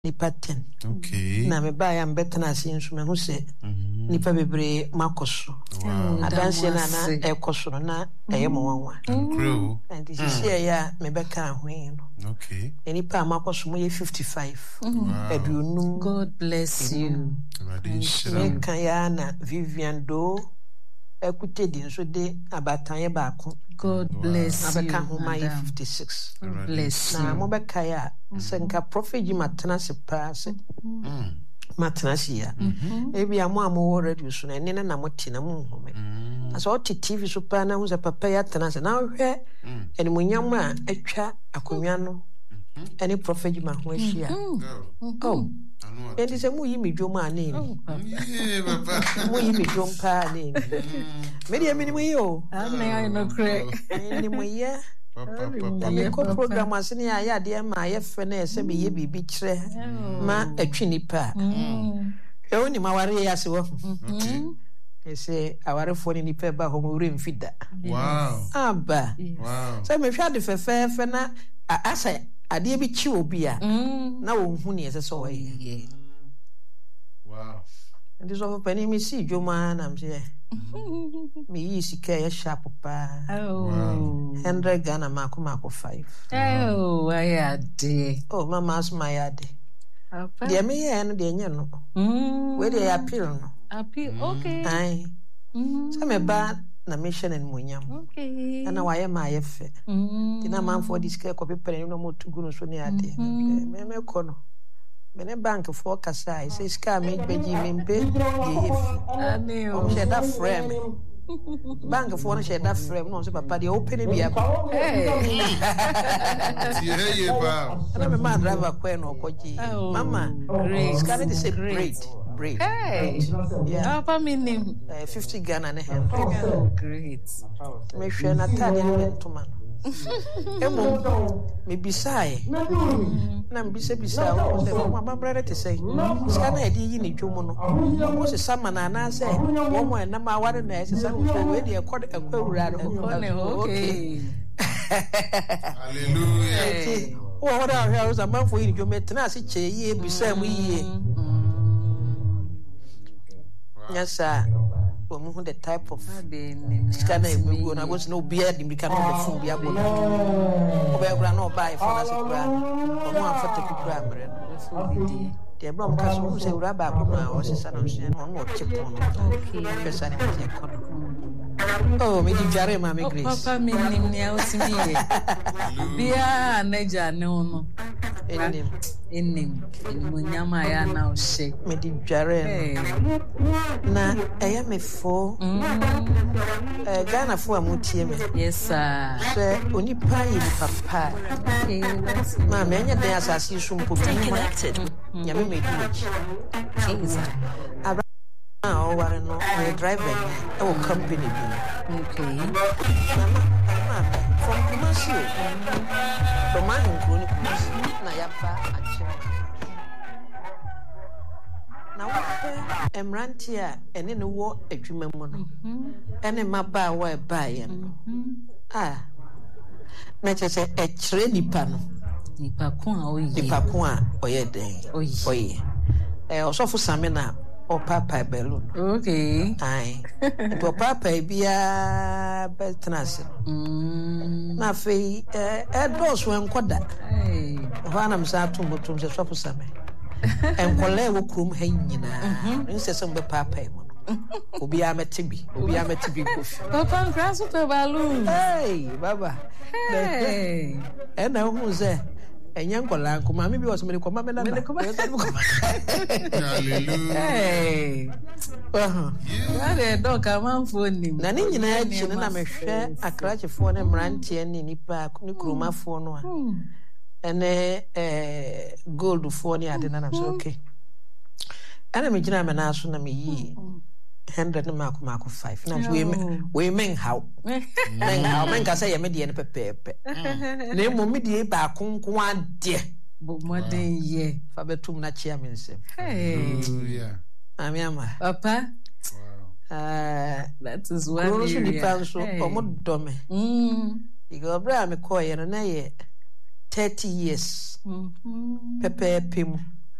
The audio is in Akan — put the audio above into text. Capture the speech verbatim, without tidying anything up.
nipa ten. Okay. Na me ba ya mbetena ase nso me hu se nipa bebre makoso. Adanse na na ekoso na eye mo wanwa. Grow. And this is here ya me beka ahwen no. Okay. Nipa makoso mo ye fifty-five. Eduonum. God bless you. Me kan ya na Vivian Do ekute di nso de abatan ye ba ko. God bless you. Abeka ho ma ye fifty-six. God bless you. Na mo beka ya senka prophet ji matena se pa se. Mm. Matena se ya. Ebi amo amo radio so na ene na moti na mu home. Aso oti T V so pa na hu se papa ya tena se na hwe eni munyam a atwa akonwa no. Eni prophet ji ma ho ahia. Oh. Enti se mu yi medwom ane. Yeah, papa. Mu yi medwom pa ane. Me dia minimu yi o. Ame I no correct. Eni mu ye. Papa, Ya papa. me ko program asini ya ya de ma ye fe na ese be ye bibi kire ma atwi nipa. Mm. E woni ma ware ya se wo. Okay. Ese aware fo ni nipa ba ho mo wure mfida. Wow. Aba. Wow. So me hwa de fefe fe na asa ade bi chi obi a na wo hu ne ese so ye. Wow. Ndi so fa ni mi si dwoma na mse. Me yi sika ya sharp pa. Oh. one hundred Ghana mako mako five. Oh, I had. Oh, mama as my yade. Papa. Dia me ye no de nya no. Mm. We dey appeal no. Appeal. Okay. Ai. Mm. So me ba na mission en munyam. Okay. Ana wa ye ma ye fe. Mm. Tina man for this care copy pen no mo tugu no so ne ade. Me me ko no. Me ne bank for kasa say ska me beji me mpe ye ye fi. Ame O she da frame. Bank for no she da frame no so papa dey open bi up. Hey. Yeah, yeah, wow. Ana me ma driver ko no okoji. Oh, Mama, great. ska me say great. Great. Hey. Yeah. Papa me name. Uh, fifty Ghana ne hen. Oh, great. Me hwe na tade ne ntoma no. Emo me bisae. Na me bisa bisa o se mo ababrere te sei. Ska na edi yi ni dwom no. Mo se sama na na se wo mo na ma ware na ese sa we de ekọ ekọ ewura no. Okay. Hallelujah. O wo da hwe o sa man fo yi ni dwom tena ase che yi bisa mu yi. Nyasa we mu the type of scanner we go na was no beard in become the food ya go obegura no buy for us kura o mo afata kura mre the brom ka so se ura ba ko na o se sana so no no chipo no okay pesa ni te ko oh me di jare ma me grace papa me nim ni a osimi ye bia anaja ne ono enim enim enyama ya na o she me di jare na eya me fo eh Ghana fo amutie me yes sir se oni pa yi papa okay that's ma me nya den asasi so mpo connected nya me me di Jesus abra na o ware no o driver e o company bi okay mama mama from Kumasi from my home Kumasi na ya ba achira na wo emranti a ene ne wo adwuma mu no ene maba wa e ba ye no ah me chese e kire nipa no nipa ko a oye nipa ko a oye den oye oye eh osofo samina o papa balloon okay ai to papa bia betnase mm na fe eh edos wen koda hey ho na msa tumbutum se sofo same enkole wo krum ha nyina nse se mbe papa mu obi ametibi obi ametibi kofi papa nkra super balloon hey baba hey ena hu ze enya nkola nko mama bi was me ko mama na me ko Hallelujah. hey uh ya de dog am phone ni na ni nyina achi na mehwe akrachefo ne mrantie ne nipa ne kromafo no a ene eh gold fo ne ade na na so okay ana me gina me na so na me yi one hundred ne mako mako five na we we men how men how men ka say ye me de ne pepepe na mo me de ba konko ade bo modern ye fa betum na chia me nsem hey Hallelujah. ami ama papa Wow. uh that is one area so ni pa so hey. omo do me mm igobra me ko ye no na ye thirty years mhm pepepe mu